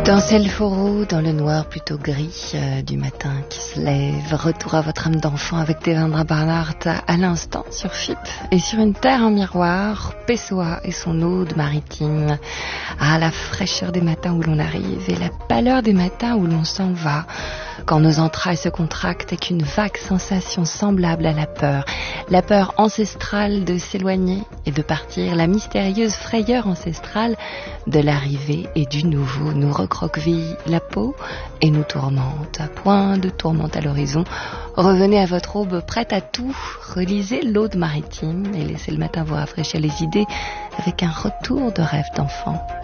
Dans Selforo, dans le noir plutôt gris du matin qui se lève, retour à votre âme d'enfant avec Devendra Banhart à l'instant sur FIP et sur une terre en miroir, Pessoa et son ode maritime, à la fraîcheur des matins où l'on arrive et la pâleur des matins où l'on s'en va, quand nos entrailles se contractent et qu'une vague sensation semblable à la peur ancestrale de s'éloigner et de partir, la mystérieuse frayeur ancestrale de l'arrivée et du nouveau nous recroqueville la peau et nous tourmente. À point de tourmente à l'horizon, revenez à votre aube prête à tout, relisez l'Aude maritime et laissez le matin vous rafraîchir les idées avec un retour de rêve d'enfant.